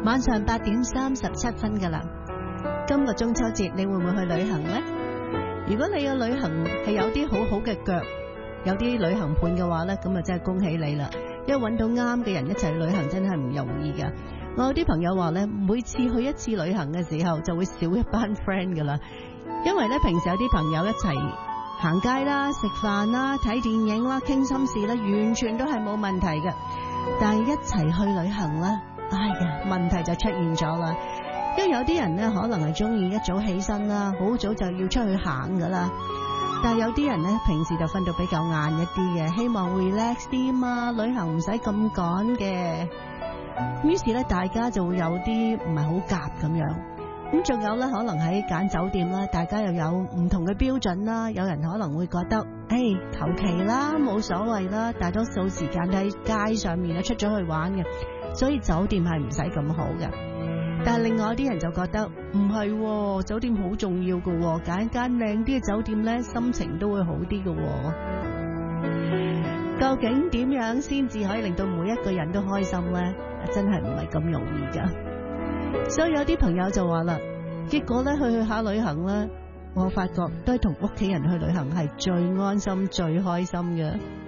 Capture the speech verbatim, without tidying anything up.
晚上八點三十七分噶啦。今個中秋節你會唔會去旅行呢？如果你嘅旅行係有啲好好嘅腳，有啲旅行伴嘅話呢，咁啊真係恭喜你啦！因為揾到啱嘅人一齊去旅行真係唔容易噶。我有啲朋友話呢，每次去一次旅行嘅時候就會少一班 friend 噶啦，因為呢，平時有啲朋友一齊行街啦、食飯啦、睇電影啦、傾心事啦，完全都係冇問題嘅。但係一齊去旅行啦，哎呀，問題就出現咗啦。因為有啲人呢，可能係中意一早起身啦，好早就要出去行噶啦。但係有啲人呢，平時就瞓到比較晏一啲嘅，希望 relax 啲嘛，旅行唔使咁趕嘅。於是咧，大家就會有啲唔係好夾咁樣。咁仲有咧，可能喺揀酒店啦，大家又有唔同嘅標準啦。有人可能會覺得，誒，求其啦，冇所謂啦。大多數時間喺街上面咧，出咗去玩嘅，所以酒店係唔使咁好嘅。但係另外啲人就覺得唔係，酒店好重要噶，揀間靚啲嘅酒店咧，心情都會好啲噶。究竟點樣先至可以令到每一個人都開心咧？真係唔係咁容易噶。所以有啲朋友就話啦，結果咧，去去下旅行咧，我發覺都係同屋企人去旅行係最安心、最開心嘅。